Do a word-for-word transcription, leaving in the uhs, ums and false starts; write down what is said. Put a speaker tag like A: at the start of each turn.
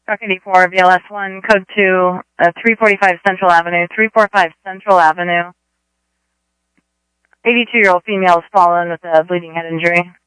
A: Truck eighty-four, V L S one, code two, uh, three forty-five Central Avenue, three forty-five Central Avenue. eighty-two-year-old female has fallen with a bleeding head injury.